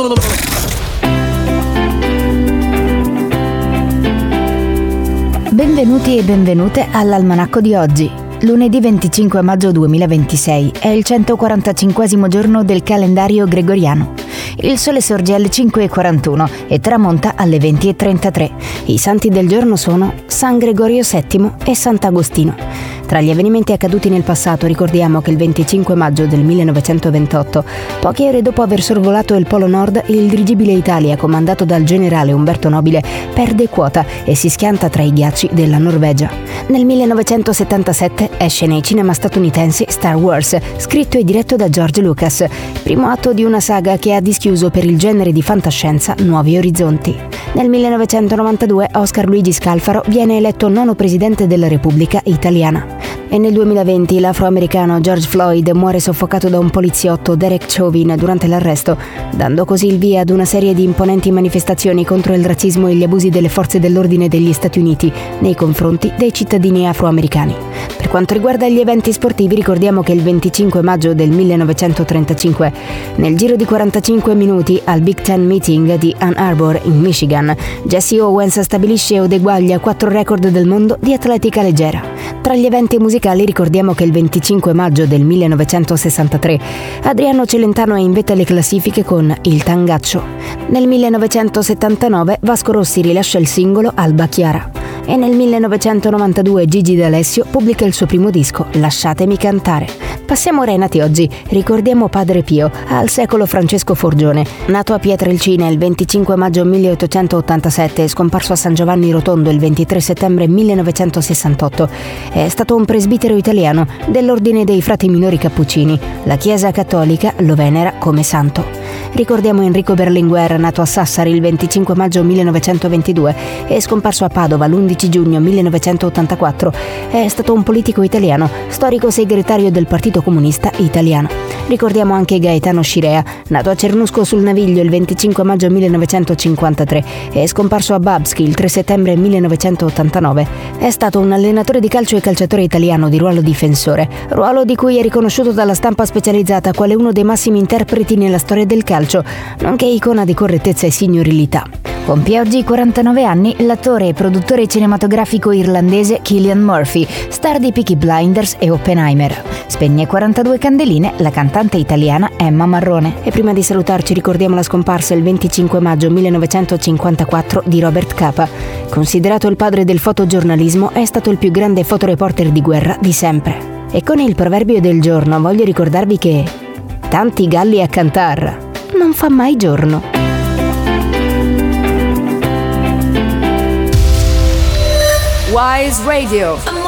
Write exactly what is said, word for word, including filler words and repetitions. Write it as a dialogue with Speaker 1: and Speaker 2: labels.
Speaker 1: Benvenuti e benvenute all'Almanacco di oggi. Lunedì venticinque maggio duemilaventisei è il centoquarantacinquesimo giorno del calendario gregoriano. Il sole sorge alle cinque e quarantuno e tramonta alle venti e trentatré. I santi del giorno sono San Gregorio settimo e Sant'Agostino. Tra gli avvenimenti accaduti nel passato ricordiamo che il venticinque maggio del millenovecentoventotto, poche ore dopo aver sorvolato il Polo Nord, il dirigibile Italia, comandato dal generale Umberto Nobile, perde quota e si schianta tra i ghiacci della Norvegia. Nel millenovecentosettantasette esce nei cinema statunitensi Star Wars, scritto e diretto da George Lucas, primo atto di una saga che ha dischiuso per il genere di fantascienza nuovi orizzonti. Nel millenovecentonovantadue Oscar Luigi Scalfaro viene eletto nono presidente della Repubblica Italiana. E nel duemilaventi l'afroamericano George Floyd muore soffocato da un poliziotto, Derek Chauvin, durante l'arresto, dando così il via ad una serie di imponenti manifestazioni contro il razzismo e gli abusi delle forze dell'ordine degli Stati Uniti nei confronti dei cittadini afroamericani. Per quanto riguarda gli eventi sportivi, ricordiamo che il venticinque maggio del millenovecentotrentacinque, nel giro di quarantacinque minuti al Big Ten Meeting di Ann Arbor in Michigan, Jesse Owens stabilisce o eguaglia quattro record del mondo di atletica leggera. Tra gli eventi musicali ricordiamo che il venticinque maggio del millenovecentosessantatré Adriano Celentano è in vetta alle classifiche con Il Tangaccio. Nel millenovecentosettantanove Vasco Rossi rilascia il singolo Alba Chiara. E nel millenovecentonovantadue Gigi D'Alessio pubblica il suo primo disco, Lasciatemi cantare. Passiamo ai nati oggi. Ricordiamo Padre Pio, al secolo Francesco Forgione. Nato a Pietrelcina il venticinque maggio milleottocentottantasette e scomparso a San Giovanni Rotondo il ventitré settembre millenovecentosessantotto, è stato un presbitero italiano dell'Ordine dei Frati Minori Cappuccini. La Chiesa Cattolica lo venera come santo. Ricordiamo Enrico Berlinguer, nato a Sassari il venticinque maggio millenovecentoventidue e scomparso a Padova l'undici giugno millenovecentottantaquattro. È stato un politico italiano, storico segretario del Partito Comunista Italiano. Ricordiamo anche Gaetano Scirea, nato a Cernusco sul Naviglio il venticinque maggio millenovecentocinquantatré e scomparso a Babski il tre settembre millenovecentottantanove. È stato un allenatore di calcio e calciatore italiano di ruolo difensore, ruolo di cui è riconosciuto dalla stampa specializzata quale uno dei massimi interpreti nella storia del calcio, nonché icona di correttezza e signorilità. Compie oggi quarantanove anni l'attore e produttore cinematografico irlandese Cillian Murphy, star di Peaky Blinders e Oppenheimer. Spegne quarantadue candeline la cantante italiana Emma Marrone. E prima di salutarci ricordiamo la scomparsa il venticinque maggio millenovecentocinquantaquattro di Robert Capa. Considerato il padre del fotogiornalismo, è stato il più grande fotoreporter di guerra di sempre. E con il proverbio del giorno voglio ricordarvi che tanti galli a cantar non fa mai giorno.
Speaker 2: Wise Radio.